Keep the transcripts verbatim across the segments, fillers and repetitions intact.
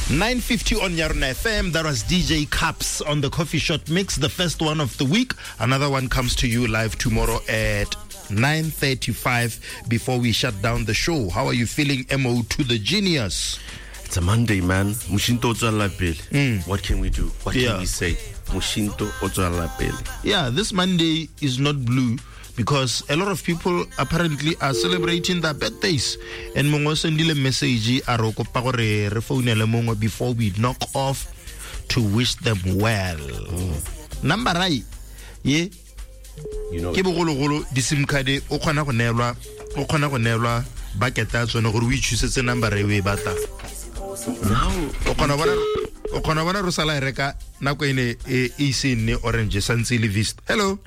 nine fifty on Yarna F M. That was D J Caps on the Coffee Shot Mix, the first one of the week. Another one comes to you live tomorrow at nine thirty-five before we shut down the show. How are you feeling, M O to the genius? It's a Monday, man. Mushinto otswalla pele. What can we do? What Yeah. can we say? Mushinto otswalla pele. Yeah, this Monday is not blue because a lot of people apparently are celebrating their birthdays. And mongo sendile message a re kopa gore re founele mongwe before we knock off to wish them well. Number right. Yeah. You know. Ke bogologolo di sim card o khona go neelwa o khona go neelwa bucket a tsone gore o itshusetse number e we batla. Now O khona bona o khona bona ro sala reka nako ene e isine orange santse le vista. Hello.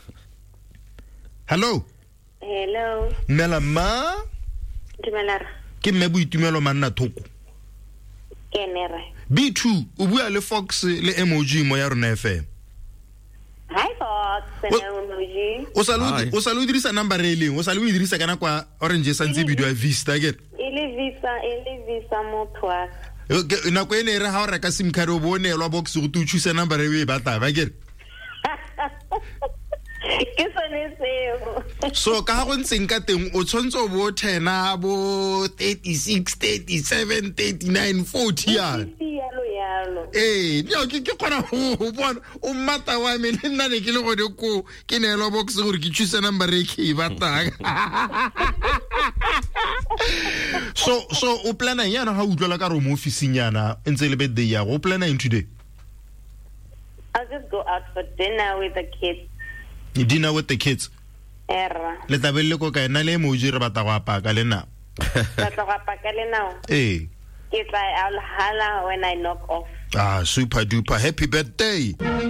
Hello. Hello. Melama Dumelara. ke mme boitumelo manna thoko. Kenere. B two o bua le Fox le emoji mo ya rona F M. Hi Fox, What? emoji. O sa lo Hi. o sa lo dirisa number e leng o sa lo dirisa kana kwa orange santse video ya vista ke. Ile visa, ile visa motho wa. Okay, nako ene re ha o reka sim card o bonelwa box go tu choose number e we batla ba ke. Ke sone seo. So ka go ntseng ka teng o tshontsho bo ten bo thirty-six, thirty-seven, thirty-nine, forty ya. Yalo yalo. Eh, yo ke ke kgona go bona o mmata wa me le nna ne ke le gone ko ke ne lo box gore ke choose number e ke e batlang. So so o plana yana ha o tlola ka ro mo office nyana ntse le birthday ya go plana in today. I'll just go out for dinner with the kids. You dinner with the kids. Era. Le tabelle ko ka na le emoji re batla go apaka le na. Tla tloga pakale now. Eh. Ke tla I'll holla when I knock off. Ah, super duper happy birthday.